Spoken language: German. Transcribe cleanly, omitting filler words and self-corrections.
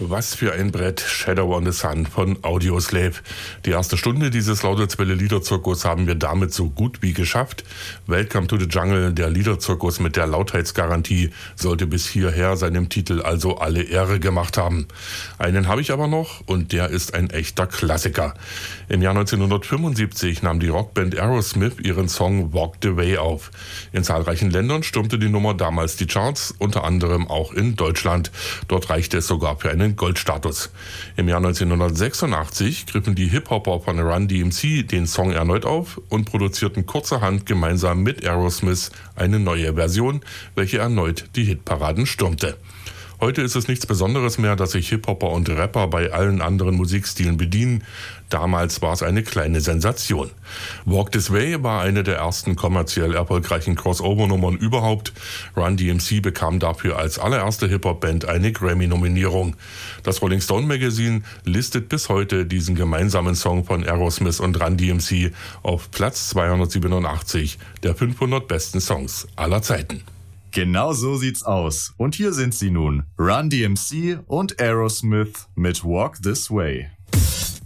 Was für ein Brett, Shadow on the Sun von Audioslave. Die erste Stunde dieses Laudelswelle Liederzirkus haben wir damit so gut wie geschafft. Welcome to the Jungle, der Liederzirkus mit der Lautheitsgarantie, sollte bis hierher seinem Titel also alle Ehre gemacht haben. Einen habe ich aber noch und der ist ein echter Klassiker. Im Jahr 1975 nahm die Rockband Aerosmith ihren Song Walk the Way auf. In zahlreichen Ländern stürmte die Nummer damals die Charts, unter anderem auch in Deutschland. Dort reichte es sogar für einen Goldstatus. Im Jahr 1986 griffen die Hip-Hopper von Run DMC den Song erneut auf und produzierten kurzerhand gemeinsam mit Aerosmith eine neue Version, welche erneut die Hitparaden stürmte. Heute ist es nichts Besonderes mehr, dass sich Hip-Hopper und Rapper bei allen anderen Musikstilen bedienen. Damals war es eine kleine Sensation. Walk This Way war eine der ersten kommerziell erfolgreichen Crossover-Nummern überhaupt. Run DMC bekam dafür als allererste Hip-Hop-Band eine Grammy-Nominierung. Das Rolling Stone Magazine listet bis heute diesen gemeinsamen Song von Aerosmith und Run DMC auf Platz 287 der 500 besten Songs aller Zeiten. Genau so sieht's aus. Und hier sind sie nun, Run DMC und Aerosmith mit Walk This Way.